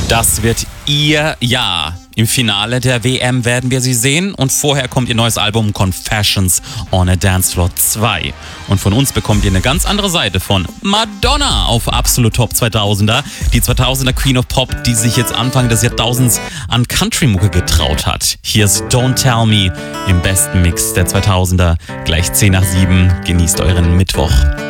Das wird ihr Jahr. Im Finale der WM werden wir sie sehen und vorher kommt ihr neues Album Confessions on a Dance Floor 2. Und von uns bekommt ihr eine ganz andere Seite von Madonna auf Absolut Top 2000er. Die 2000er Queen of Pop, die sich jetzt Anfang des Jahrtausends an Country-Mucke getraut hat. Hier ist Don't Tell Me im besten Mix der 2000er. Gleich 10 nach 7. Genießt euren Mittwoch.